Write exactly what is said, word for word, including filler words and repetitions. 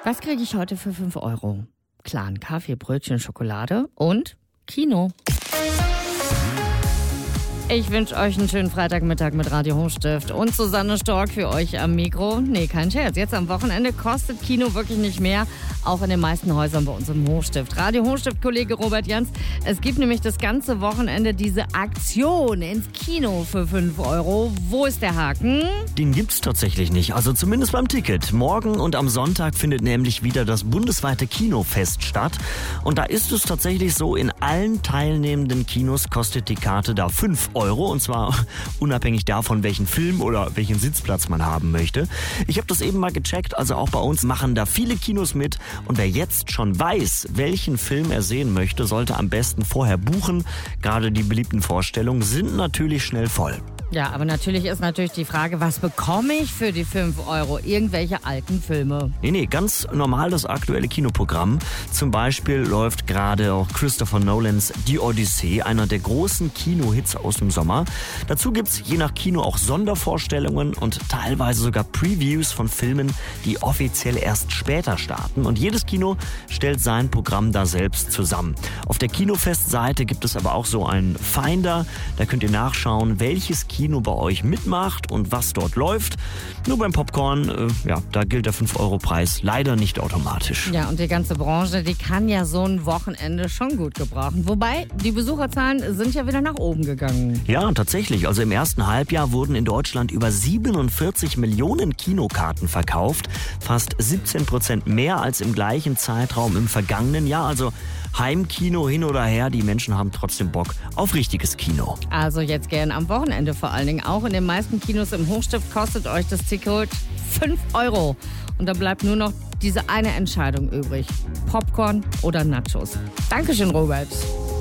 Was kriege ich heute für fünf Euro? Klaren Kaffee, Brötchen, Schokolade und Kino. Ich wünsche euch einen schönen Freitagmittag mit Radio Hochstift und Susanne Stork für euch am Mikro. Nee, kein Scherz. Jetzt am Wochenende kostet Kino wirklich nicht mehr. Auch in den meisten Häusern bei uns im Hochstift. Radio Hochstift-Kollege Robert Jans. Es gibt nämlich das ganze Wochenende diese Aktion ins Kino für fünf Euro. Wo ist der Haken? Den gibt's tatsächlich nicht. Also zumindest beim Ticket. Morgen und am Sonntag findet nämlich wieder das bundesweite Kinofest statt. Und da ist es tatsächlich so, in allen teilnehmenden Kinos kostet die Karte da fünf Euro. Und zwar unabhängig davon, welchen Film oder welchen Sitzplatz man haben möchte. Ich habe das eben mal gecheckt. Also auch bei uns machen da viele Kinos mit. Und wer jetzt schon weiß, welchen Film er sehen möchte, sollte am besten vorher buchen. Gerade die beliebten Vorstellungen sind natürlich schnell voll. Ja, aber natürlich ist natürlich die Frage, was bekomme ich für die fünf Euro? Irgendwelche alten Filme? Nee, nee, ganz normal das aktuelle Kinoprogramm. Zum Beispiel läuft gerade auch Christopher Nolans Die Odyssee, einer der großen Kinohits aus dem Sommer. Dazu gibt's je nach Kino auch Sondervorstellungen und teilweise sogar Previews von Filmen, die offiziell erst später starten. Und jedes Kino stellt sein Programm da selbst zusammen. Auf der Kinofest-Seite gibt es aber auch so einen Finder. Da könnt ihr nachschauen, welches Kino Kino bei euch mitmacht und was dort läuft. Nur beim Popcorn, äh, ja, da gilt der fünf Euro Preis leider nicht automatisch. Ja, und die ganze Branche, die kann ja so ein Wochenende schon gut gebrauchen. Wobei, die Besucherzahlen sind ja wieder nach oben gegangen. Ja, tatsächlich. Also im ersten Halbjahr wurden in Deutschland über siebenundvierzig Millionen Kinokarten verkauft. Fast siebzehn Prozent mehr als im gleichen Zeitraum im vergangenen Jahr. Also Heimkino hin oder her, die Menschen haben trotzdem Bock auf richtiges Kino. Also jetzt gern am Wochenende vor allen Dingen. Auch in den meisten Kinos im Hochstift kostet euch das Ticket fünf Euro. Und da bleibt nur noch diese eine Entscheidung übrig. Popcorn oder Nachos. Dankeschön, Robert.